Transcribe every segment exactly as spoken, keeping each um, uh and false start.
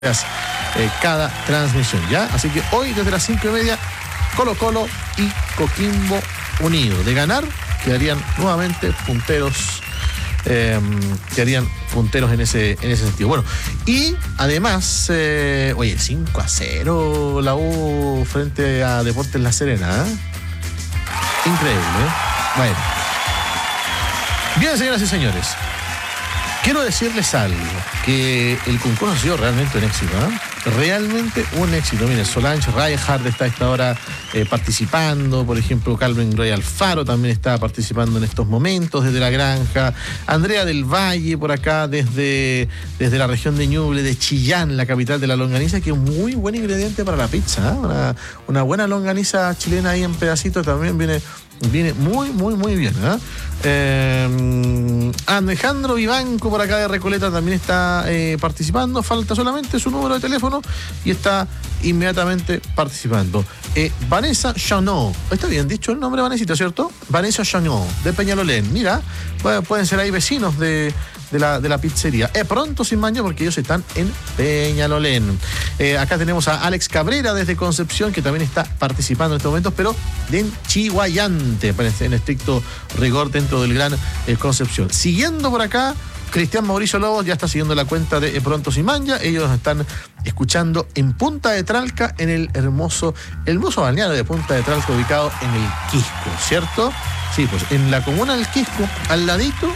Eh, cada transmisión, ¿ya? Así que hoy desde las cinco y media Colo Colo y Coquimbo unidos. De ganar quedarían nuevamente punteros, eh, quedarían punteros en ese, en ese sentido. Bueno, y además, eh, oye, cinco a cero la U frente a Deportes La Serena, ¿eh? Increíble, ¿eh? Bueno. Bien, señoras y señores, quiero decirles algo, que el concurso ha sido realmente un éxito, ¿eh? Realmente un éxito. Miren, Solange Reinhardt está a esta hora eh, participando, por ejemplo, Calvin Roy Alfaro también está participando en estos momentos desde La Granja, Andrea del Valle por acá desde, desde la región de Ñuble, de Chillán, la capital de la longaniza, que es un muy buen ingrediente para la pizza, ¿eh? Una, una buena longaniza chilena ahí en pedacitos también viene... Viene muy, muy, muy bien, ¿eh? Eh, Alejandro Vivanco por acá de Recoleta también está eh, participando. Falta solamente su número de teléfono y está inmediatamente participando. Eh, Vanessa Chanot, está bien dicho el nombre, Vanesita, ¿cierto? Vanessa Chanot, de Peñalolén. Mira, pueden ser ahí vecinos de... De la, de la pizzería. Eh, pronto sin maña porque ellos están en Peñalolén. Eh, acá tenemos a Alex Cabrera desde Concepción, que también está participando en estos momentos, pero en Chihuayante, en estricto rigor dentro del Gran eh, Concepción. Siguiendo por acá, Cristian Mauricio Lobos ya está siguiendo la cuenta de eh, Pronto sin maña. Ellos están escuchando en Punta de Tralca, en el hermoso, hermoso balneario de Punta de Tralca, ubicado en el Quisco, ¿cierto? Sí, pues en la comuna del Quisco, al ladito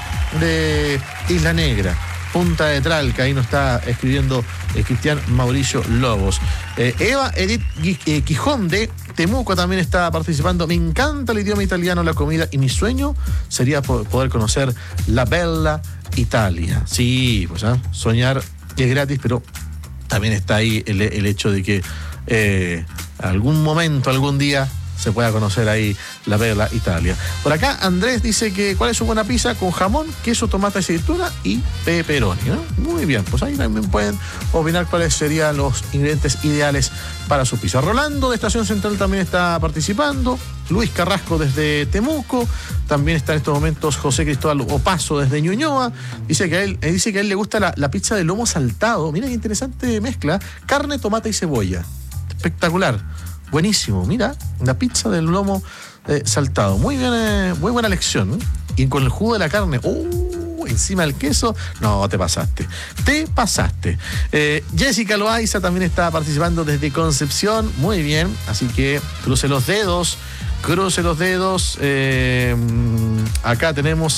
de Isla Negra, Punta de Tralca. Ahí nos está escribiendo eh, Cristian Mauricio Lobos. Eh, Eva Edith eh, Quijón de Temuco también está participando. Me encanta el idioma italiano, la comida, y mi sueño sería poder conocer la bella Italia. Sí, pues ¿eh? Soñar es gratis, pero también está ahí el, el hecho de que eh, algún momento, algún día se pueda conocer ahí la bella Italia. Por acá Andrés dice que cuál es su buena pizza: con jamón, queso, tomate, aceituna y pepperoni, ¿no? Muy bien, pues ahí también pueden opinar cuáles serían los ingredientes ideales para su pizza. Rolando de Estación Central también está participando. Luis Carrasco desde Temuco. También está en estos momentos José Cristóbal Opaso desde Ñuñoa. Dice que a él, dice que a él le gusta la, la pizza de lomo saltado. Mira qué interesante mezcla. Carne, tomate y cebolla. Espectacular. Buenísimo, mira, la pizza del lomo eh, saltado. Muy bien, eh, muy buena elección, ¿eh? Y con el jugo de la carne, ¡uh! Encima del queso, no, te pasaste. Te pasaste. Eh, Jessica Loaiza también está participando desde Concepción. Muy bien, así que cruce los dedos, cruce los dedos. Eh, acá tenemos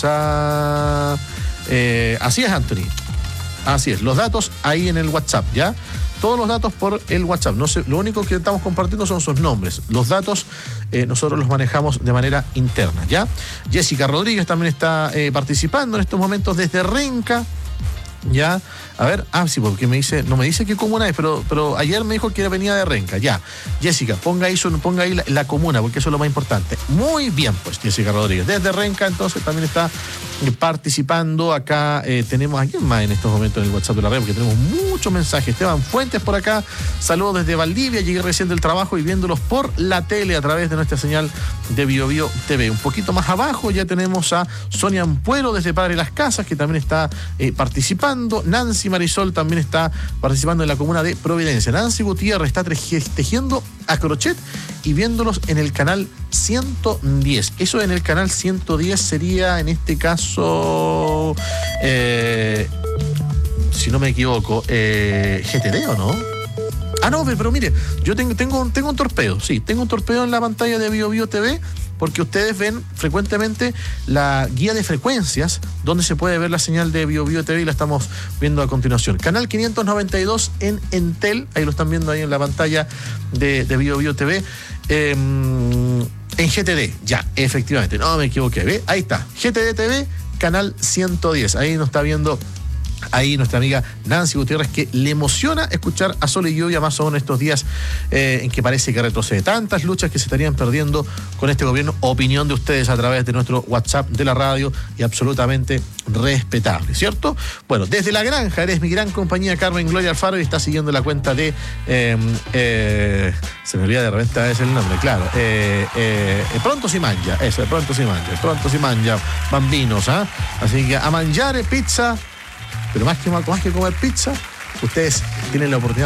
a... Eh, así es, Anthony. Así es, los datos ahí en el WhatsApp, ¿ya? Todos los datos por el WhatsApp. No sé, lo único que estamos compartiendo son sus nombres. Los datos eh, nosotros los manejamos de manera interna, ¿ya? Jessica Rodríguez también está eh, participando en estos momentos desde Renca, ¿ya? A ver, ah, sí, porque me dice, no me dice qué comuna es, pero, pero ayer me dijo que venía de Renca, ya. Jessica, ponga ahí, su, ponga ahí la, la comuna, porque eso es lo más importante. Muy bien, pues, Jessica Rodríguez. Desde Renca, entonces, también está participando. Acá eh, tenemos a quién más en estos momentos en el WhatsApp de la red, porque tenemos muchos mensajes. Esteban Fuentes por acá, saludos desde Valdivia, llegué recién del trabajo y viéndolos por la tele a través de nuestra señal de Bio Bio T V. Un poquito más abajo ya tenemos a Sonia Ampuero desde Padre Las Casas, que también está eh, participando. Nancy Marisol también está participando en la comuna de Providencia. Nancy Gutiérrez está tejiendo a crochet y viéndolos en el canal ciento diez. Eso en el canal ciento diez sería, en este caso, eh, si no me equivoco, eh, G T D, ¿o no? Ah, no, pero mire, yo tengo, tengo, tengo un torpedo, sí, tengo un torpedo en la pantalla de Bio Bio T V, porque ustedes ven frecuentemente la guía de frecuencias donde se puede ver la señal de Bio Bio T V y la estamos viendo a continuación. Canal quinientos noventa y dos en Entel, ahí lo están viendo ahí en la pantalla de, de Bio Bio T V. Eh, en G T D, ya, efectivamente, no me equivoqué, ¿ve? Ahí está, G T D T V, canal ciento diez, ahí nos está viendo ahí nuestra amiga Nancy Gutiérrez, que le emociona escuchar a Sol y Lluvia, más aún estos días eh, en que parece que retrocede. Tantas luchas que se estarían perdiendo con este gobierno. Opinión de ustedes a través de nuestro WhatsApp de la radio y absolutamente respetable, ¿cierto? Bueno, desde La Granja, eres mi gran compañía, Carmen Gloria Alfaro, y está siguiendo la cuenta de eh, eh, se me olvida de repente a veces el nombre, claro, eh, eh, Pronto si mangia, eso, Pronto si mangia, Pronto si mangia, bambinos, ¿ah? ¿eh? Así que a mangiare pizza. Pero más que, más que comer pizza, ustedes tienen la oportunidad